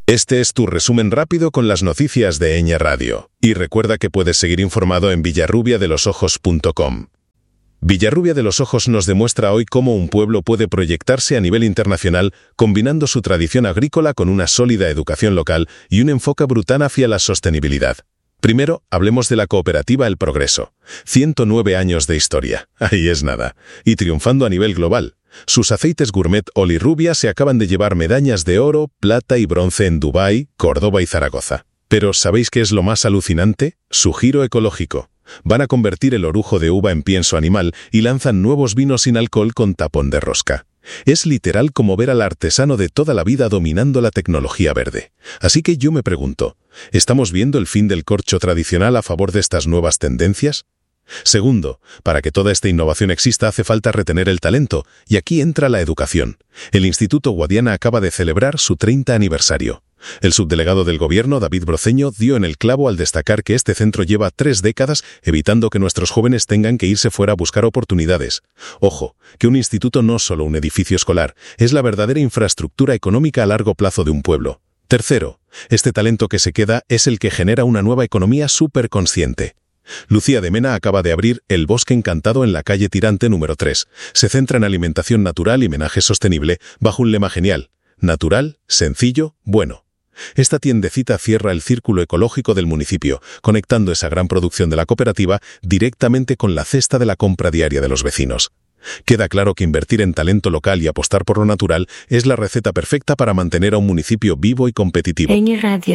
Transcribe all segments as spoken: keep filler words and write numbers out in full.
Este es tu resumen rápido con las noticias de Eñe Radio. Y recuerda que puedes seguir informado en villarrubia de los ojos punto com. Villarrubia de los Ojos nos demuestra hoy cómo un pueblo puede proyectarse a nivel internacional combinando su tradición agrícola con una sólida educación local y un enfoque brutal hacia la sostenibilidad. Primero, hablemos de la cooperativa El Progreso. ciento nueve años de historia. Ahí es nada. Y triunfando a nivel global. Sus aceites gourmet Oli Rubia se acaban de llevar medallas de oro, plata y bronce en Dubái, Córdoba y Zaragoza. Pero ¿sabéis qué es lo más alucinante? Su giro ecológico. Van a convertir el orujo de uva en pienso animal y lanzan nuevos vinos sin alcohol con tapón de rosca. Es literal como ver al artesano de toda la vida dominando la tecnología verde. Así que yo me pregunto, ¿estamos viendo el fin del corcho tradicional a favor de estas nuevas tendencias? Segundo, para que toda esta innovación exista hace falta retener el talento, y aquí entra la educación. El Instituto Guadiana acaba de celebrar su treinta aniversario. El subdelegado del gobierno, David Broceño, dio en el clavo al destacar que este centro lleva tres décadas evitando que nuestros jóvenes tengan que irse fuera a buscar oportunidades. Ojo, que un instituto no es solo un edificio escolar, es la verdadera infraestructura económica a largo plazo de un pueblo. Tercero, este talento que se queda es el que genera una nueva economía superconsciente. Lucía de Mena acaba de abrir El Bosque Encantado en la calle Tirante número tres. Se centra en alimentación natural y menaje sostenible bajo un lema genial: natural, sencillo, bueno. Esta tiendecita cierra el círculo ecológico del municipio, conectando esa gran producción de la cooperativa directamente con la cesta de la compra diaria de los vecinos. Queda claro que invertir en talento local y apostar por lo natural es la receta perfecta para mantener a un municipio vivo y competitivo. Eñe Radio.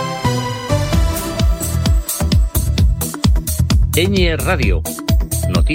Eñe Radio.